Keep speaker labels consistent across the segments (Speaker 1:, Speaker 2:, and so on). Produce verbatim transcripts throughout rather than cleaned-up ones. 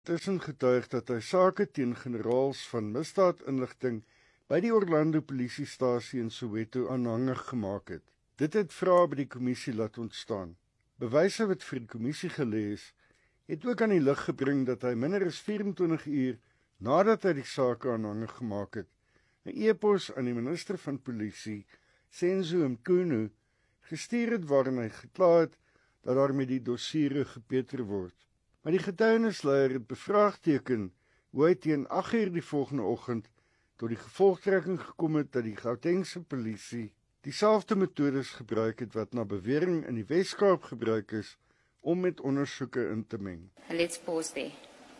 Speaker 1: tussen getuig dat hy sake teen generaals van misdaadinligting by die Orlando polisiestasie in Soweto aanhangig gemaak het. Dit het vrae by die kommissie laat ontstaan. Bewyse wat vir die kommissie gelê is, het ook aan die lig gebring dat hy minder as vyf-en-twintig uur nadat hy die sake aanhangig gemaak het, 'n e-pos aan die minister van polisie, Senzo Mchunu, gestuur het waarin hy gekla het dat daar met die dossiere gepeter word. Maar die getuienisleier het bevraagteken hoe hy teen agt uur die volgende oggend tot die gevolgtrekking gekom het dat die Gautengse polisie dieselfde metodes gebruik het wat na bewering in die Wes-Kaap gebruik is om met ondersoeke in te meng.
Speaker 2: Let's pause there.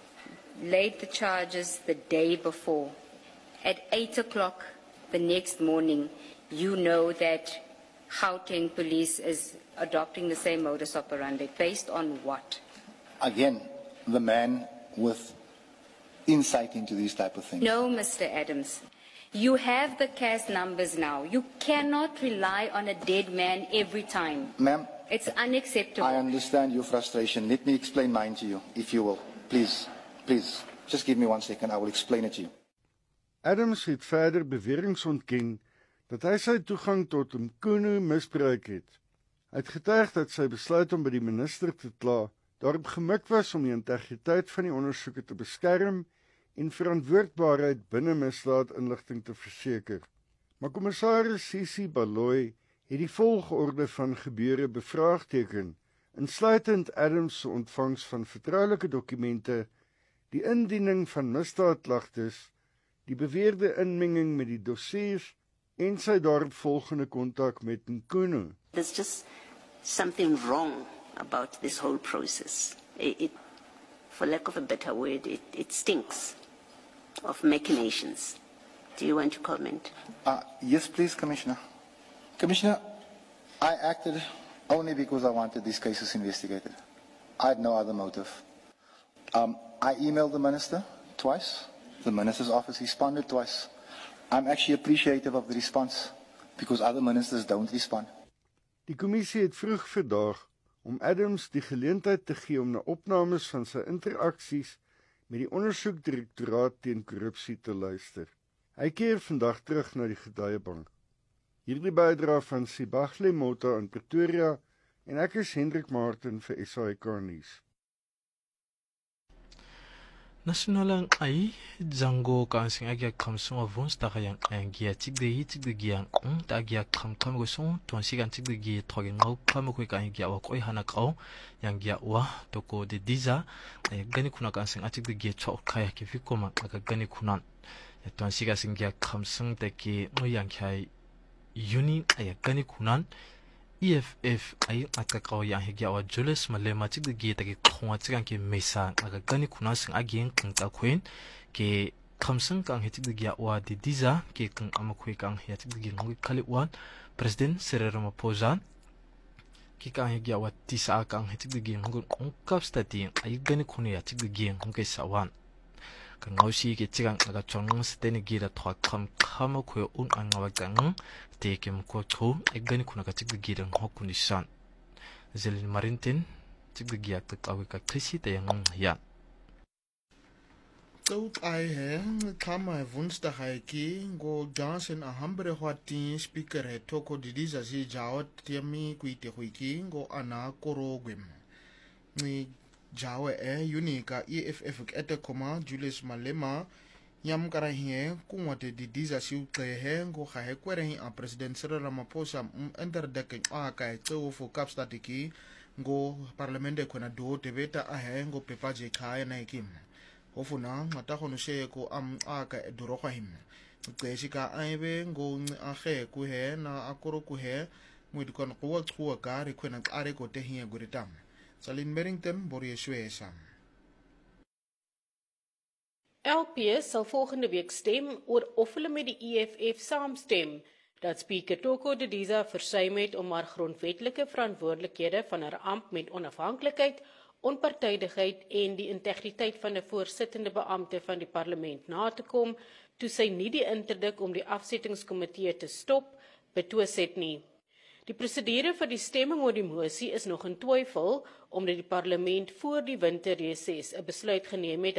Speaker 2: Laid the charges the day before. At eight o'clock the next morning, you know that Gauteng police is adopting the same modus operandi. Based on what?
Speaker 3: Again, the man with insight into these type of things.
Speaker 2: No, Mister Adams. You have the C A S numbers now. You cannot rely on a dead man every time.
Speaker 3: Ma'am,
Speaker 2: it's unacceptable.
Speaker 3: I understand your frustration. Let me explain mine to you, if you will. Please, please, just give me one second. I will explain it to you.
Speaker 1: Adams het verder beweringe ontken dat hy sy toegang tot Mchunu misbruik het. Hy het getuig dat sy besluit om by die minister te kla daarop gemik was om die integriteit van die ondersoeke te beskerm en verantwoordbaarheid binne misdaadinligting te verseker. Maar kommissaris Sisi Baloyi het die volgorde van gebeure bevraagteken, insluitend Adams se ontvangs van vertroulike dokumente, die indiening van misdaadklagtes, die beweerde inmenging met die dossiers en sy daaropvolgende kontak met Mchunu.
Speaker 4: There's just something wrong about this whole process. It, it, for lack of a better word, it, it stinks of machinations. Do you want to comment?
Speaker 3: Uh, yes, please, Commissioner. Commissioner, I acted only because I wanted these cases investigated. I had no other motive. Um, I emailed the minister twice. The minister's office responded twice. I'm actually appreciative of the response because other ministers don't respond.
Speaker 1: Die kommissie het vroeg vandag om Adams die geleentheid te gee om na opnames van sy interaksies met die ondersoekdirektoraat teen korrupsie te luister. Hy keer vandag terug na die getuiebank. Hierdie bydra van Sibahle Mota in Pretoria en ek is Hendrik Martin vir S A I K nuus.
Speaker 5: Nasionalang ai zango kansing agya kamsung avons ta kayang angia tigde hi tigde giang ong ta agya kam kam go song ton sigan tigde gi thoge ngau kam ko ka agya wa koi hana kau yang gya wa to ko de diza gani kuna kansing atigde gi chok kaya ki fikoma aka gani kunan ton siga singya kamsung ta ki mo yang khai uni ay gani kunan E F F ay atakao yang higya wa Julius Malema tigde gi ta ki khonga chigan ki mesa aga gani kuna sing agien kang ta khuen ke khamsang kang hetigde gi wa di diza ke kang amakhoi kang he tigde gi ngi khali wan President Cyril Ramaphosa ki kang higya wa tisa kang hetigde gi ngi ongkap stati ay gani khune ya tigde gi ngi sawan kang ngausi ke chigang aga chong steni gi da thwa kham khama khoi un angawa kang te kem ko tho egani kuna ka tigde gi rang hokuni san zelin marintin tigde gi ak ta ka krisi te yang ya
Speaker 6: Tot ai he kama woensdag hy ki go Johnson a hambre hwati speaker he toko didiza si jaot tiami kuite huiki go ana korogwem ni jawe e unika E F F ete koma Julius Malema yam karahi kumwate didiza si utlehe go khahe kwere a President Cyril Ramaphosa interdekking a kai tso fo kapstatiki go parlamente kona do tebeta a he go pepaje khaya na ikim ofuna ngata khono she ko am a ka duro khahim tseshika aibe go a khe ku he na akoro ku he mwidikon ko tsuwa ka ri khona are ko te hiya guritam Salin Merrington, Borie Swesa.
Speaker 7: L P S sal volgende week stem oor of hulle met die E F F saamstem dat Speaker Toko Didiza versuim het om haar grondwetlike verantwoordelikhede van haar ampt met onafhanklikheid, onpartydigheid en die integriteit van 'n voorsittende beampte van die parlement na te kom, toe sy nie die interdik om die afsettingskomitee te stop betwis het nie. Die prosedure vir die stemming oor die mosie is nog in twyfel omdat die parlement voor die winterreses 'n besluit geneem het